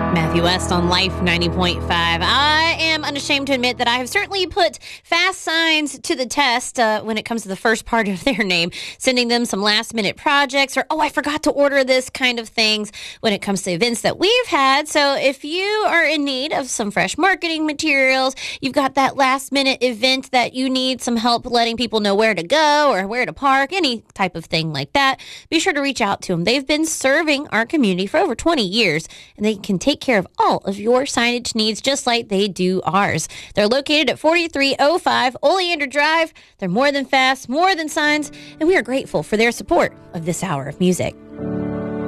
Matthew West on Life 90.5. I am unashamed to admit that I have certainly put fast signs to the test when it comes to the first part of their name, sending them some last-minute projects or, I forgot to order this kind of things when it comes to events that we've had. So if you are in need of some fresh marketing materials, you've got that last-minute event that you need some help letting people know where to go or where to park, any type of thing like that, be sure to reach out to them. They've been serving our community for over 20 years, and they can take care of all of your signage needs just like they do ours. They're located at 4305 Oleander Drive. They're more than fast, more than signs, and we are grateful for their support of this hour of music.